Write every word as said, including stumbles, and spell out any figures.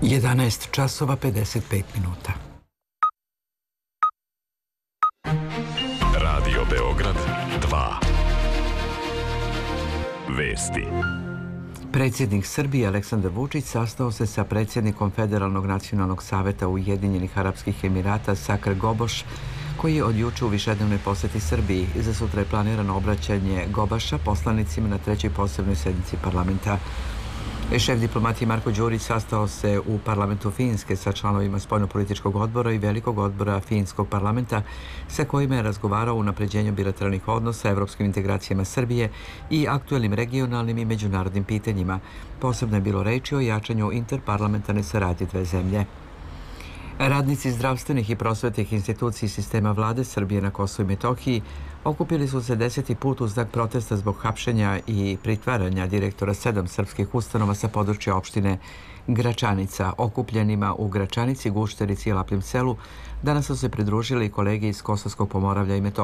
jedanaest časova pedeset pet minuta. Radio Beograd dva. Vesti. Predsjednik Srbije Aleksandar Vučić sastao se sa predsjednikom Federalnog nacionalnog saveta Ujedinjenih Arapskih Emirata Sakr Goboš, koji je od juče u višednevnoj posjeti Srbiji. Za sutra je planirano obraćanje Gobaša poslanicima na trećoj posebnoj sednici parlamenta. Šef diplomatije Marko Đurić sastao se u parlamentu Finske sa članovima spoljnopolitičkog odbora i velikog odbora finskog parlamenta, sa kojima je razgovarao o unapređenju bilateralnih odnosa, evropskim integracijama Srbije i aktuelnim regionalnim i međunarodnim pitanjima. Posebno je bilo reči o jačanju interparlamentarne saradnje dve zemlje. Radnici zdravstvenih i prosvetnih institucija sistema vlade Srbije na Kosovu i Metohiji okupili su se deseti put u znak protesta zbog hapšenja i pritvaranja direktora sedam srpskih ustanova sa područja opštine Gračanica. Okupljenima u Gračanici, Gušterici i Lapljim selu danas su se pridružili kolege iz Kosovskog Pomoravlja i Metohije.